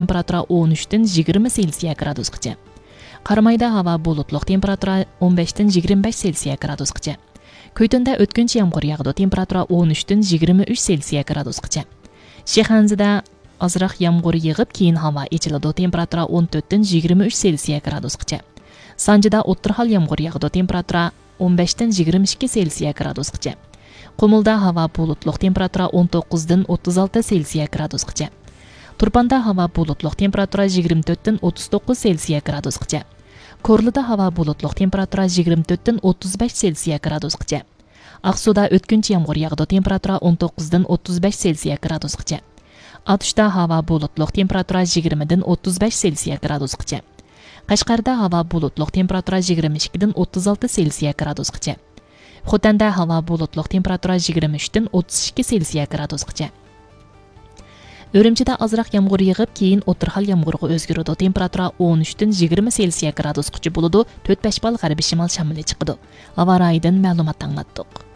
temperatura 13 dan 20 Selsiya gradusgacha. Qarmayda havo bulutliq, temperatura 15 dan 25 Selsiya gradusgacha. Kuytunda o'tkinchi yomg'ir yog'di, temperatura 13 dan 23 Selsiya gradusgacha. Shixanzida azroq yomg'ir yig'ib, keyin havo ichiladi, temperatura 14 dan 23 Selsiya gradusgacha. Sanjida o'ttirhal yomg'ir yog'di, temperatura 15 dan 22 Selsiya gradusgacha. Qumulda havo bulutliq, temperatura 19 dan 36 Selsiya gradusgacha. Turpanda havo bulutliq, temperatura 24 dan 39 Selsiya gradusgacha. Korlida havo bulutliq, temperatura 24 dan 35 Selsiya gradusgacha. Aqsuda o'tkinchi yomg'ir yog'di, temperatura 19 dan 35 Selsiya gradusgacha. Atishda havo bulutliq, temperatura 20 dan 35 Selsiya gradusgacha. Qashqarda havo bulutliq, temperatura 22 dan 36 Selsiya gradusgacha. Xotanda havo bulutliq, temperatura 23 dan 32 Selsiya gradusgacha. Үрімчіде azroq yomg'ir yig'ib, keyin o'tirhal yomg'irga o'zgaradi. Temperatura 13 dan 20 Selsiya gradusgacha bo'ladi. 4-5 bal g'arbiy shimol shamoli chiqadi. Havo rayidan ma'lumot anglatdik.